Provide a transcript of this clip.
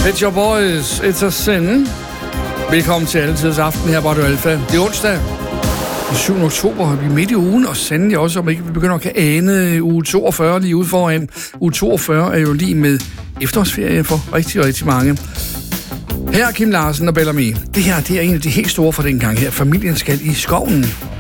It's your boys, it's a sin. Velkommen til Altidets Aften her på Radio Alfa. Det er onsdag, den 7. oktober. Vi er midt i ugen, og sandelig også, om ikke vi begynder at kan ane uge 42 lige ude foran. Uge 42 er jo lige med efterårsferie for rigtig, rigtig mange. Her er Kim Larsen og Bellamy. Det her, det er en af de helt store fra dengang her. Familien skal i skoven.